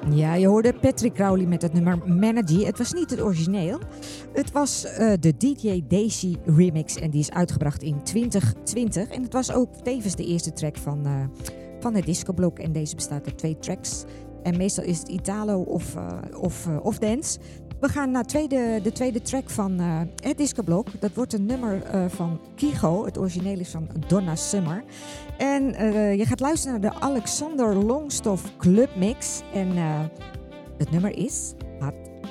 Ja, je hoorde Patrick Crowley met het nummer Managy. Het was niet het origineel. Het was de DJ Daisy remix en die is uitgebracht in 2020. En het was ook tevens de eerste track van het discoblok. En deze bestaat uit 2 tracks. En meestal is het Italo of dance. We gaan naar de tweede track van het discoblok. Dat wordt een nummer van Kygo. Het origineel is van Donna Summer. En je gaat luisteren naar de Alexander Longstoff Club Mix. En het nummer is Hot.